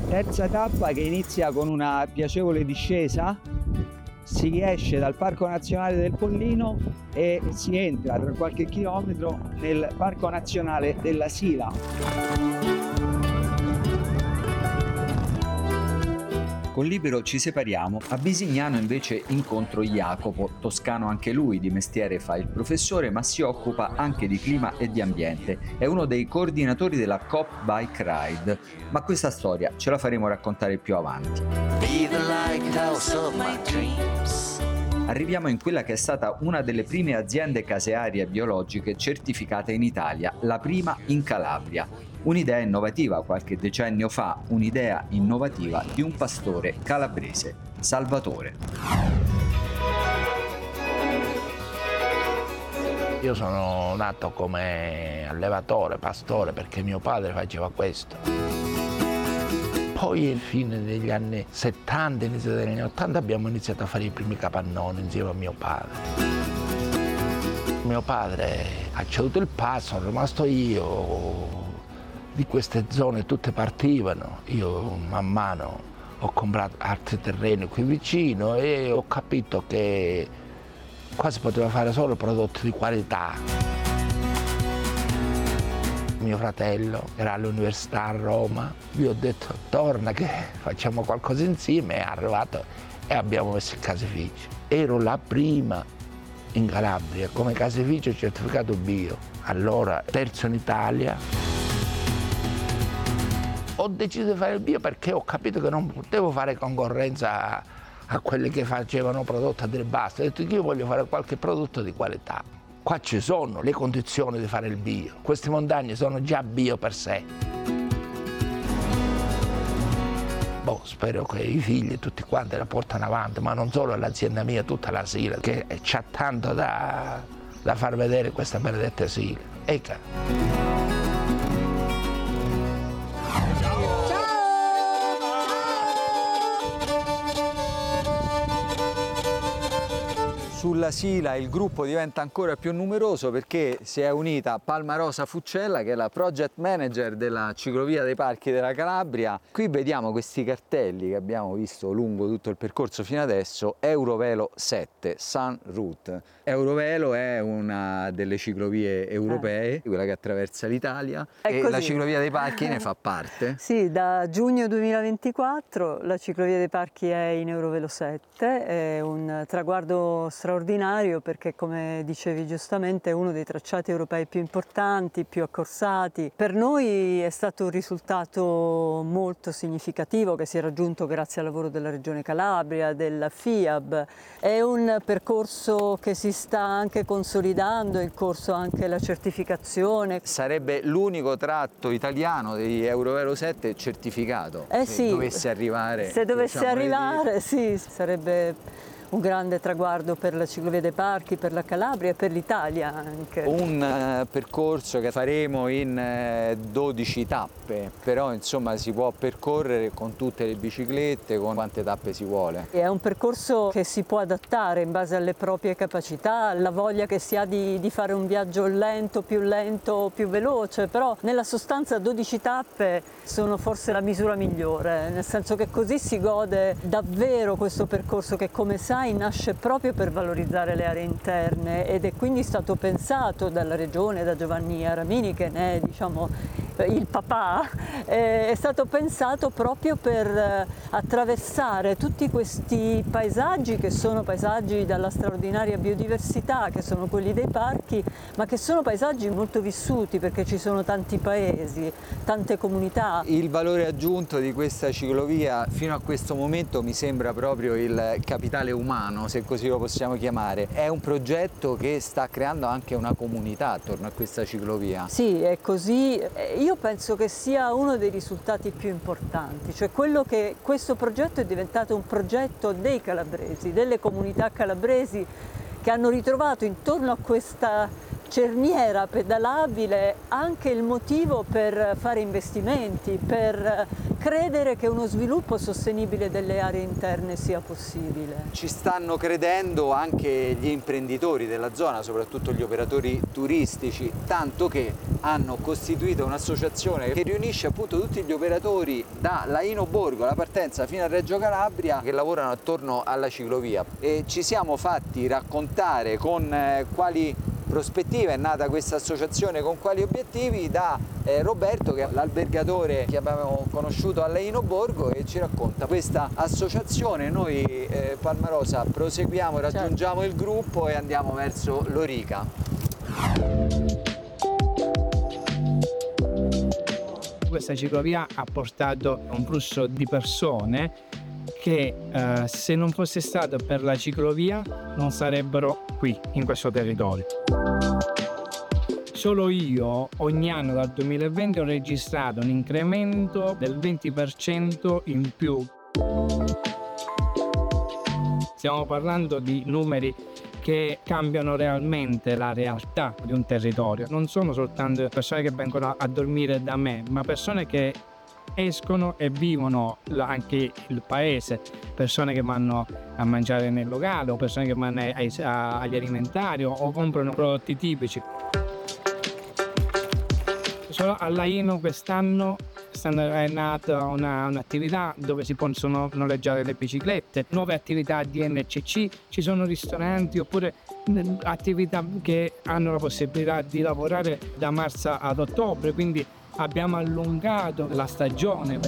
Terza tappa che inizia con una piacevole discesa, si esce dal Parco Nazionale del Pollino e si entra tra qualche chilometro nel Parco Nazionale della Sila. Con Libero ci separiamo, a Bisignano invece incontro Jacopo, toscano anche lui, di mestiere fa il professore ma si occupa anche di clima e di ambiente, è uno dei coordinatori della Coop Bike Ride, ma questa storia ce la faremo raccontare più avanti. Arriviamo in quella che è stata una delle prime aziende casearie biologiche certificate in Italia, la prima in Calabria. Un'idea innovativa qualche decennio fa, un'idea innovativa di un pastore calabrese, Salvatore. Io sono nato come allevatore, pastore, perché mio padre faceva questo. Poi, alla fine degli anni 70, inizio degli anni 80, abbiamo iniziato a fare i primi capannoni insieme a mio padre. Mio padre ha ceduto il passo, sono rimasto io. Di queste zone tutte partivano, io man mano ho comprato altri terreni qui vicino e ho capito che qua si poteva fare solo prodotti di qualità. Mio fratello era all'università a Roma, gli ho detto torna che facciamo qualcosa insieme, è arrivato e abbiamo messo il caseificio. Ero la prima in Calabria come caseificio certificato bio, allora terzo in Italia. Ho deciso di fare il bio perché ho capito che non potevo fare concorrenza a quelli che facevano prodotti a dire basta. Ho detto che io voglio fare qualche prodotto di qualità. Qua ci sono le condizioni di fare il bio. Queste montagne sono già bio per sé. Spero che i figli tutti quanti la portano avanti, ma non solo l'azienda mia, tutta la Sila, che c'ha tanto da far vedere questa benedetta Sila. Ecco. Sulla Sila il gruppo diventa ancora più numeroso perché si è unita Palmarosa Fuccella, che è la project manager della ciclovia dei parchi della Calabria. Qui vediamo questi cartelli che abbiamo visto lungo tutto il percorso fino adesso, Eurovelo 7, Sun Route. Eurovelo è una delle ciclovie europee, quella che attraversa l'Italia, e la ciclovia dei parchi ne fa parte. Sì, da giugno 2024 la ciclovia dei parchi è in Eurovelo 7, è un traguardo straordinario perché, come dicevi giustamente, è uno dei tracciati europei più importanti, più accorsati. Per noi è stato un risultato molto significativo che si è raggiunto grazie al lavoro della Regione Calabria, della FIAB. È un percorso che si sta anche consolidando, in corso anche la certificazione. Sarebbe l'unico tratto italiano di Eurovelo 7 certificato. Se dovesse arrivare. Se dovesse arrivare, sì, sarebbe un grande traguardo per la ciclovia dei parchi, per la Calabria e per l'Italia anche. Un percorso che faremo in 12 tappe, però insomma si può percorrere con tutte le biciclette, con quante tappe si vuole. È un percorso che si può adattare in base alle proprie capacità, alla voglia che si ha di fare un viaggio lento, più veloce, però nella sostanza 12 tappe sono forse la misura migliore, nel senso che così si gode davvero questo percorso che, come sai, nasce proprio per valorizzare le aree interne ed è quindi stato pensato dalla Regione, da Giovanni Aramini, che ne è, diciamo, il papà, è stato pensato proprio per attraversare tutti questi paesaggi che sono paesaggi dalla straordinaria biodiversità, che sono quelli dei parchi, ma che sono paesaggi molto vissuti perché ci sono tanti paesi, tante comunità. Il valore aggiunto di questa ciclovia fino a questo momento mi sembra proprio il capitale umano, se così lo possiamo chiamare. È un progetto che sta creando anche una comunità attorno a questa ciclovia. Sì, è così. Io penso che sia uno dei risultati più importanti, cioè quello che questo progetto è diventato un progetto dei calabresi, delle comunità calabresi che hanno ritrovato intorno a questa cerniera pedalabile anche il motivo per fare investimenti, per credere che uno sviluppo sostenibile delle aree interne sia possibile. Ci stanno credendo anche gli imprenditori della zona, soprattutto gli operatori turistici, tanto che hanno costituito un'associazione che riunisce appunto tutti gli operatori da Laino Borgo, la partenza, fino a Reggio Calabria, che lavorano attorno alla ciclovia, e ci siamo fatti raccontare con quali prospettive è nata questa associazione, con quali obiettivi, da Roberto, che è l'albergatore che abbiamo conosciuto a Laino Borgo, e ci racconta questa associazione. Noi Palmarosa proseguiamo, raggiungiamo il gruppo e andiamo verso Lorica. Questa ciclovia ha portato un flusso di persone che se non fosse stato per la ciclovia non sarebbero qui in questo territorio. Solo io ogni anno dal 2020 ho registrato un incremento del 20% in più. Stiamo parlando di numeri che cambiano realmente la realtà di un territorio. Non sono soltanto persone che vengono a dormire da me, ma persone che escono e vivono anche il paese, persone che vanno a mangiare nel locale, o persone che vanno agli alimentari o comprano prodotti tipici. Solo a Laino quest'anno è nata un'attività dove si possono noleggiare le biciclette, nuove attività di NCC, ci sono ristoranti oppure attività che hanno la possibilità di lavorare da marzo ad ottobre, quindi abbiamo allungato la stagione.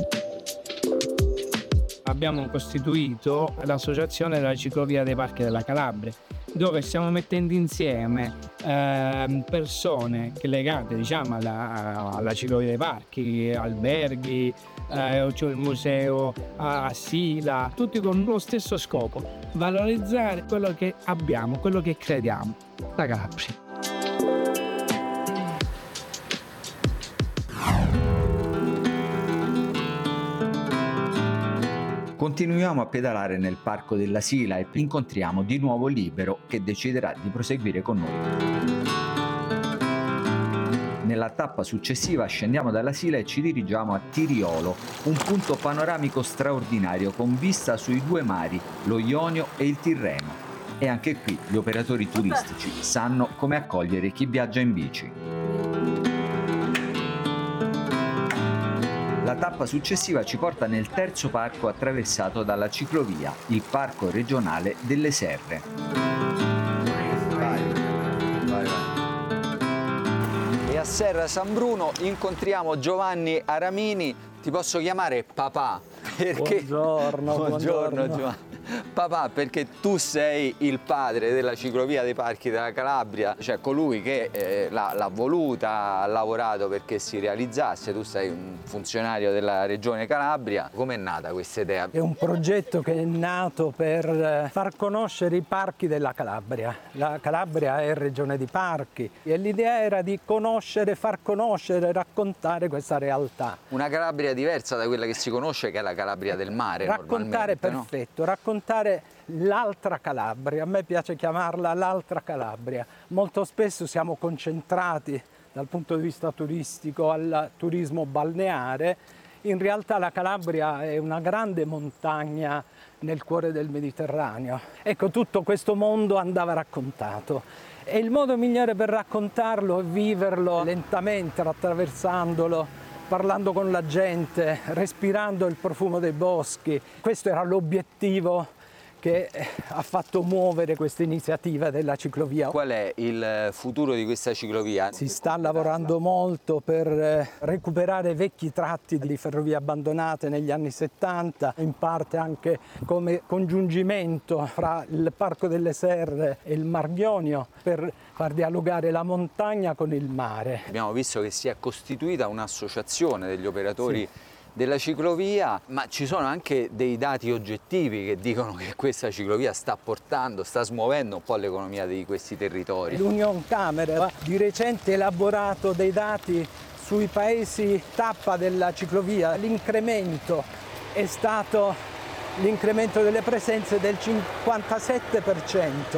Abbiamo costituito l'associazione della ciclovia dei parchi della Calabria, dove stiamo mettendo insieme persone legate, diciamo, alla ciclovia dei parchi, alberghi, il museo a Sila, tutti con lo stesso scopo: valorizzare quello che abbiamo, quello che crediamo, la Calabria. Continuiamo a pedalare nel parco della Sila e incontriamo di nuovo Libero, che deciderà di proseguire con noi. Nella tappa successiva scendiamo dalla Sila e ci dirigiamo a Tiriolo, un punto panoramico straordinario con vista sui due mari, lo Ionio e il Tirreno. E anche qui gli operatori turistici sanno come accogliere chi viaggia in bici. La tappa successiva ci porta nel terzo parco attraversato dalla ciclovia, il Parco Regionale delle Serre. Vai. E a Serra San Bruno incontriamo Giovanni Aramini. Ti posso chiamare papà? Perché... Buongiorno. Giovanni. Papà, perché tu sei il padre della ciclovia dei parchi della Calabria, cioè colui che l'ha voluta, ha lavorato perché si realizzasse. Tu sei un funzionario della Regione Calabria. Com'è nata questa idea? È un progetto che è nato per far conoscere i parchi della Calabria. La Calabria è regione di parchi e l'idea era di conoscere, far conoscere, raccontare questa realtà. Una Calabria diversa da quella che si conosce, che è la Calabria del mare. Raccontare, perfetto, no? Raccontare l'altra Calabria, a me piace chiamarla l'altra Calabria. Molto spesso siamo concentrati dal punto di vista turistico al turismo balneare. In realtà la Calabria è una grande montagna nel cuore del Mediterraneo. Ecco, tutto questo mondo andava raccontato. E il modo migliore per raccontarlo è viverlo lentamente, attraversandolo, parlando con la gente, respirando il profumo dei boschi. Questo era l'obiettivo che ha fatto muovere questa iniziativa della ciclovia. Qual è il futuro di questa ciclovia? Si sta lavorando molto per recuperare vecchi tratti di ferrovie abbandonate negli anni 70, in parte anche come congiungimento fra il Parco delle Serre e il Mar Ionio, per far dialogare la montagna con il mare. Abbiamo visto che si è costituita un'associazione degli operatori della ciclovia, ma ci sono anche dei dati oggettivi che dicono che questa ciclovia sta smuovendo un po' l'economia di questi territori. L'Unioncamere ha di recente elaborato dei dati sui paesi tappa della ciclovia. L'incremento è stato l'incremento delle presenze del 57%.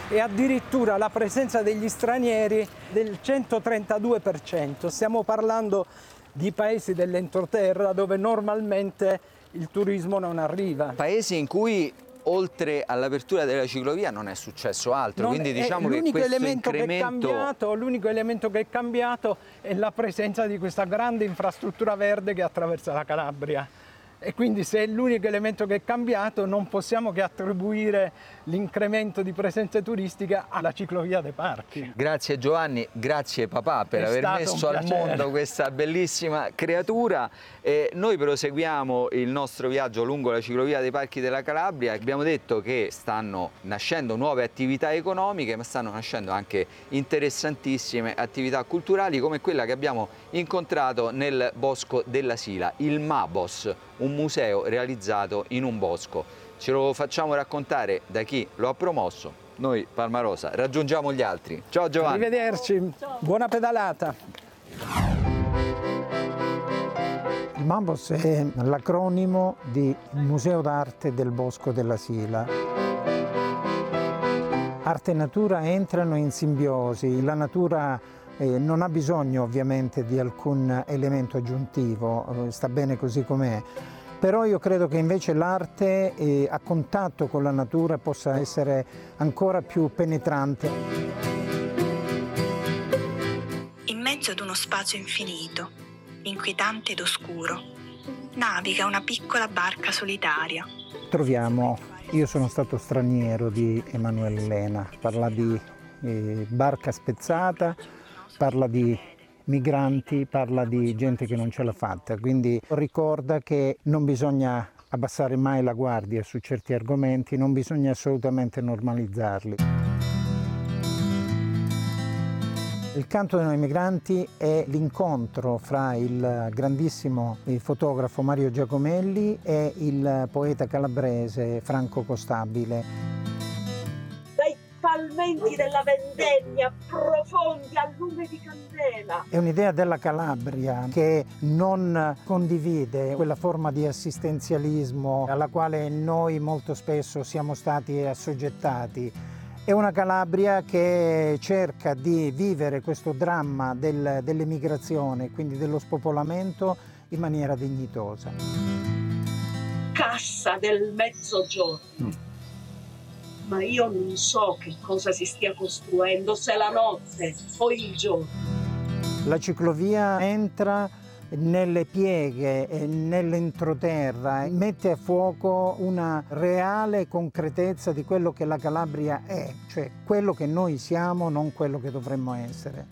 e addirittura la presenza degli stranieri del 132%. Stiamo parlando di paesi dell'entroterra dove normalmente il turismo non arriva. Paesi in cui oltre all'apertura della ciclovia non è successo altro, quindi diciamo che questo incremento... L'unico elemento che è cambiato è la presenza di questa grande infrastruttura verde che attraversa la Calabria. E quindi se è l'unico elemento che è cambiato non possiamo che attribuire l'incremento di presenza turistica alla ciclovia dei parchi. Grazie Giovanni, grazie papà per aver messo al mondo questa bellissima creatura. Noi proseguiamo il nostro viaggio lungo la ciclovia dei parchi della Calabria. Abbiamo detto che stanno nascendo nuove attività economiche, ma stanno nascendo anche interessantissime attività culturali come quella che abbiamo incontrato nel Bosco della Sila, il Mabos, un museo realizzato in un bosco. Ce lo facciamo raccontare da chi lo ha promosso. Noi, Palmarosa, raggiungiamo gli altri. Ciao Giovanni. Arrivederci, buona pedalata. Il Mabos è l'acronimo di Museo d'Arte del Bosco della Sila. Arte e natura entrano in simbiosi, la natura non ha bisogno ovviamente di alcun elemento aggiuntivo, sta bene così com'è, però io credo che invece l'arte a contatto con la natura possa essere ancora più penetrante. In mezzo ad uno spazio infinito, inquietante ed oscuro, naviga una piccola barca solitaria. Troviamo Io sono stato straniero di Emanuele Lena, parla di barca spezzata, parla di migranti, parla di gente che non ce l'ha fatta, quindi ricorda che non bisogna abbassare mai la guardia su certi argomenti, non bisogna assolutamente normalizzarli. Il canto dei migranti è l'incontro fra il grandissimo fotografo Mario Giacomelli e il poeta calabrese Franco Costabile. Dai palmenti della vendemmia profondi a lume di candela. È un'idea della Calabria che non condivide quella forma di assistenzialismo alla quale noi molto spesso siamo stati assoggettati. È una Calabria che cerca di vivere questo dramma dell'emigrazione, quindi dello spopolamento, in maniera dignitosa. Cassa del mezzogiorno. Ma io non so che cosa si stia costruendo, se la notte o il giorno. La ciclovia entra nelle pieghe e nell'entroterra, mette a fuoco una reale concretezza di quello che la Calabria è, cioè quello che noi siamo, non quello che dovremmo essere.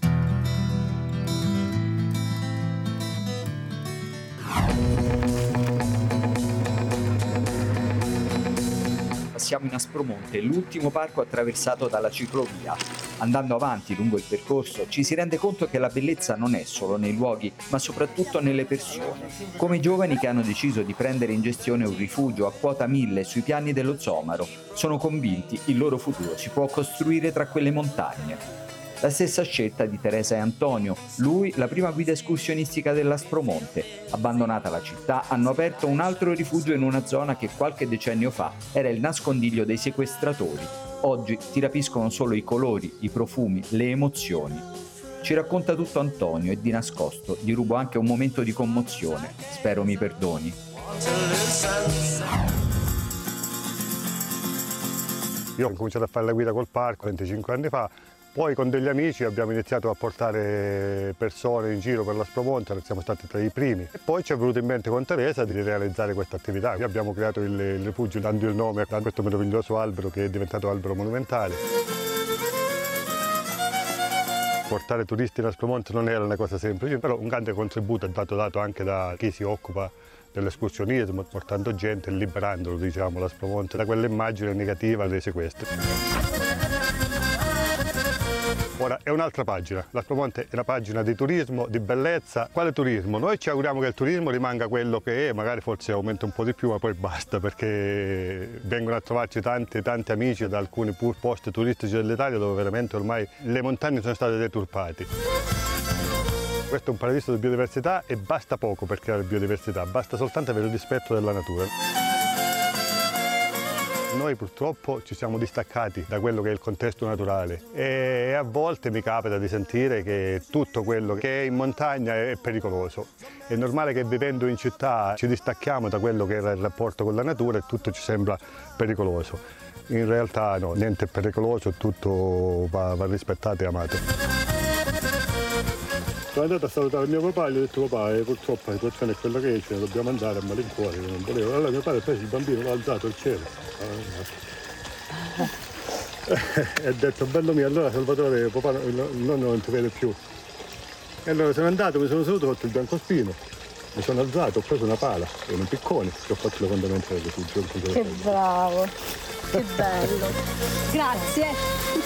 Siamo in Aspromonte, l'ultimo parco attraversato dalla ciclovia. Andando avanti lungo il percorso ci si rende conto che la bellezza non è solo nei luoghi, ma soprattutto nelle persone. Come i giovani che hanno deciso di prendere in gestione un rifugio a quota 1000 sui piani dello Zomaro, sono convinti il loro futuro si può costruire tra quelle montagne. La stessa scelta di Teresa e Antonio, lui la prima guida escursionistica dell'Aspromonte. Abbandonata la città, hanno aperto un altro rifugio in una zona che qualche decennio fa era il nascondiglio dei sequestratori. Oggi ti rapiscono solo i colori, i profumi, le emozioni. Ci racconta tutto Antonio e di nascosto gli rubo anche un momento di commozione. Spero mi perdoni. Io ho cominciato a fare la guida col parco 25 anni fa. Poi con degli amici abbiamo iniziato a portare persone in giro per l'Aspromonte, siamo stati tra i primi. E poi ci è venuto in mente con Teresa di realizzare questa attività. Abbiamo creato il rifugio dando il nome a questo meraviglioso albero che è diventato albero monumentale. Portare turisti in Aspromonte non era una cosa semplice, però un grande contributo è stato dato anche da chi si occupa dell'escursionismo, portando gente e liberandolo, diciamo, l'Aspromonte da quell'immagine negativa dei sequestri. Ora è un'altra pagina, l'Aspromonte è una pagina di turismo, di bellezza. Quale turismo? Noi ci auguriamo che il turismo rimanga quello che è, magari forse aumenta un po' di più, ma poi basta, perché vengono a trovarci tanti amici da alcuni posti turistici dell'Italia dove veramente ormai le montagne sono state deturpate. Questo è un paradiso di biodiversità e basta poco per creare biodiversità, basta soltanto avere il rispetto della natura. Noi purtroppo ci siamo distaccati da quello che è il contesto naturale e a volte mi capita di sentire che tutto quello che è in montagna è pericoloso. È normale che vivendo in città ci distacchiamo da quello che era il rapporto con la natura e tutto ci sembra pericoloso. In realtà no, niente è pericoloso, tutto va rispettato e amato. Sono andato a salutare mio papà e gli ho detto: papà, purtroppo la situazione è quella che è, ce ne dobbiamo andare a malincuore, non volevo. Allora mio padre ha preso il bambino, l'ha alzato al cielo. E ha detto: bello mio, allora Salvatore, papà, il nonno non ti vede più. E allora sono andato, mi sono seduto, ho fatto il biancospino, mi sono alzato, ho preso una pala e un piccone e ho fatto le fondamenta del rifugio. Che bravo, che bello. Grazie.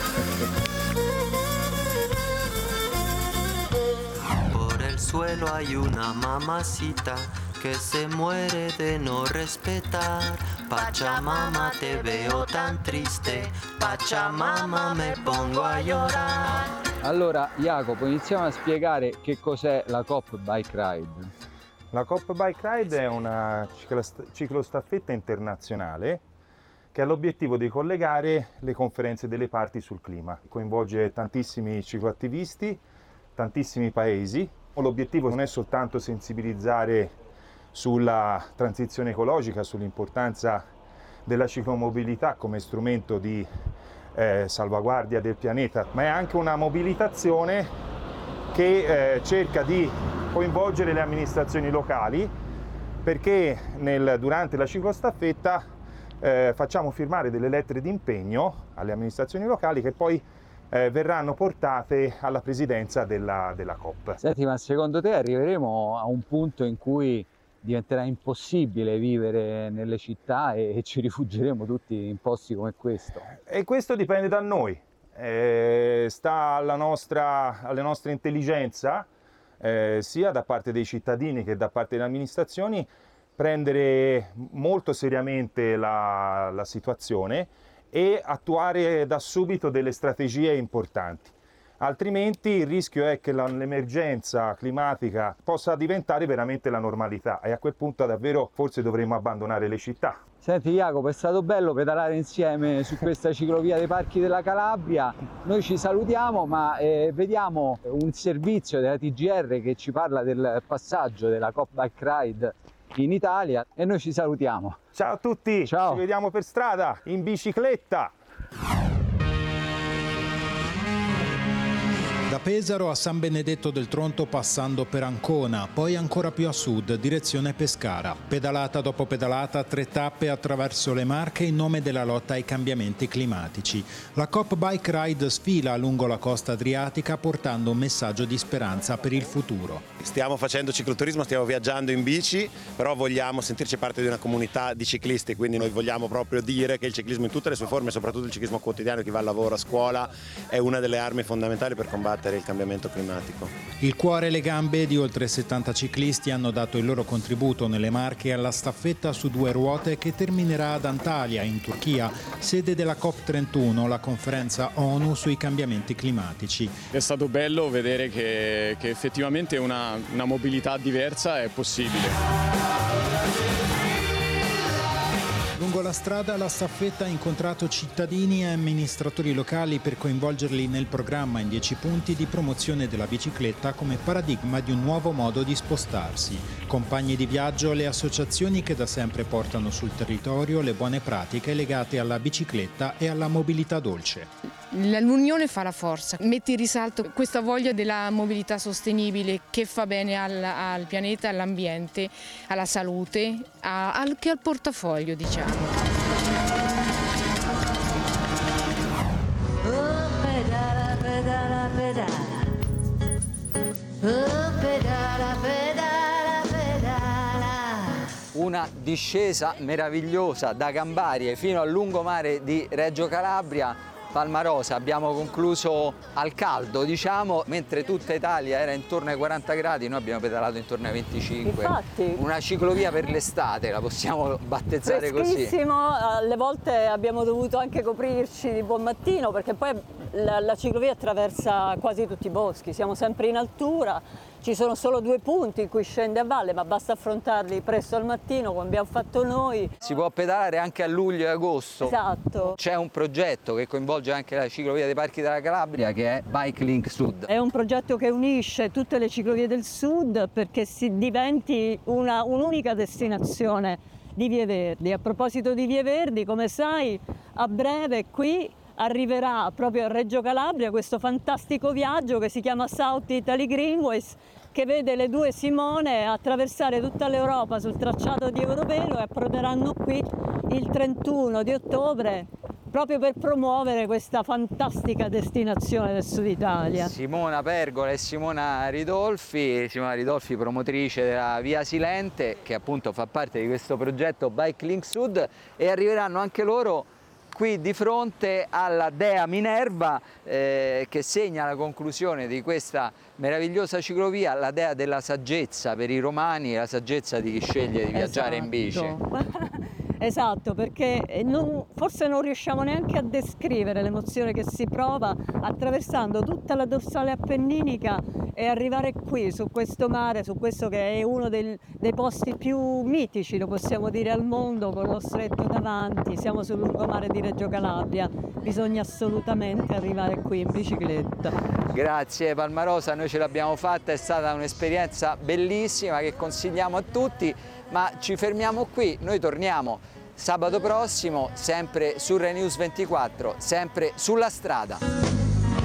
Suelo hay una mamacita que se muere de no respetar. Pachamama, te veo tan triste. Pachamama, me pongo a llorar. Allora Jacopo, iniziamo a spiegare che cos'è la Coop Bike Ride. La Coop Bike Ride è una ciclostaffetta internazionale che ha l'obiettivo di collegare le conferenze delle parti sul clima. Coinvolge tantissimi cicloattivisti, tantissimi paesi. L'obiettivo non è soltanto sensibilizzare sulla transizione ecologica, sull'importanza della ciclomobilità come strumento di salvaguardia del pianeta, ma è anche una mobilitazione che cerca di coinvolgere le amministrazioni locali, perché durante la ciclostaffetta facciamo firmare delle lettere di impegno alle amministrazioni locali che poi verranno portate alla presidenza della COP. Senti, ma secondo te arriveremo a un punto in cui diventerà impossibile vivere nelle città e ci rifugieremo tutti in posti come questo? E questo dipende da noi, sta alla nostra intelligenza, sia da parte dei cittadini che da parte delle amministrazioni, prendere molto seriamente la situazione e attuare da subito delle strategie importanti. Altrimenti il rischio è che l'emergenza climatica possa diventare veramente la normalità e a quel punto davvero forse dovremmo abbandonare le città. Senti Jacopo, è stato bello pedalare insieme su questa ciclovia dei Parchi della Calabria. Noi ci salutiamo, ma vediamo un servizio della TGR che ci parla del passaggio della Coop Bike Ride in Italia e noi ci salutiamo. Ciao a tutti, ciao. Ci vediamo per strada, in bicicletta. Da Pesaro a San Benedetto del Tronto passando per Ancona, poi ancora più a sud, direzione Pescara. Pedalata dopo pedalata, 3 tappe attraverso le Marche in nome della lotta ai cambiamenti climatici. La Coop Bike Ride sfila lungo la costa adriatica portando un messaggio di speranza per il futuro. Stiamo facendo cicloturismo, stiamo viaggiando in bici, però vogliamo sentirci parte di una comunità di ciclisti, quindi noi vogliamo proprio dire che il ciclismo in tutte le sue forme, soprattutto il ciclismo quotidiano, chi va al lavoro, a scuola, è una delle armi fondamentali per combattere il cambiamento climatico. Il cuore e le gambe di oltre 70 ciclisti hanno dato il loro contributo nelle Marche alla staffetta su 2 ruote che terminerà ad Antalya, in Turchia, sede della COP31, la conferenza ONU sui cambiamenti climatici. È stato bello vedere che effettivamente una mobilità diversa è possibile. Lungo la strada la staffetta ha incontrato cittadini e amministratori locali per coinvolgerli nel programma in 10 punti di promozione della bicicletta come paradigma di un nuovo modo di spostarsi. Compagni di viaggio le associazioni che da sempre portano sul territorio le buone pratiche legate alla bicicletta e alla mobilità dolce. L'unione fa la forza, mette in risalto questa voglia della mobilità sostenibile che fa bene al pianeta, all'ambiente, alla salute, anche al portafoglio, diciamo. Oh, pedala, pedala, pedala. Oh, pedala, pedala, pedala. Una discesa meravigliosa da Gambarie fino al lungomare di Reggio Calabria. Palmarosa abbiamo concluso al caldo, diciamo, mentre tutta Italia era intorno ai 40 gradi, noi abbiamo pedalato intorno ai 25. Infatti. Una ciclovia per l'estate, la possiamo battezzare così. Freschissimo, alle volte abbiamo dovuto anche coprirci di buon mattino perché poi la ciclovia attraversa quasi tutti i boschi, siamo sempre in altura, ci sono solo 2 punti in cui scende a valle, ma basta affrontarli presto al mattino come abbiamo fatto noi. Si può pedalare anche a luglio e agosto. Esatto. C'è un progetto che coinvolge anche la ciclovia dei Parchi della Calabria, che è Bike Link Sud. È un progetto che unisce tutte le ciclovie del sud perché si diventi un'unica destinazione di vie verdi. A proposito di vie verdi, come sai, a breve qui arriverà proprio a Reggio Calabria questo fantastico viaggio che si chiama South Italy Greenways, che vede le 2 Simone attraversare tutta l'Europa sul tracciato di Eurovelo e approderanno qui il 31 di ottobre proprio per promuovere questa fantastica destinazione del Sud Italia. Simona Pergola e Simona Ridolfi, promotrice della Via Silente, che appunto fa parte di questo progetto Bike Link Sud, e arriveranno anche loro qui di fronte alla Dea Minerva, che segna la conclusione di questa meravigliosa ciclovia, la Dea della saggezza per i romani e la saggezza di chi sceglie di viaggiare in bici. Esatto, perché forse non riusciamo neanche a descrivere l'emozione che si prova attraversando tutta la dorsale appenninica e arrivare qui, su questo mare, su questo che è uno dei posti più mitici, lo possiamo dire, al mondo, con lo stretto davanti. Siamo sul lungomare di Reggio Calabria, bisogna assolutamente arrivare qui in bicicletta. Grazie Palmarosa, noi ce l'abbiamo fatta, è stata un'esperienza bellissima che consigliamo a tutti, ma ci fermiamo qui, noi torniamo sabato prossimo, sempre su Rai News 24, sempre sulla strada.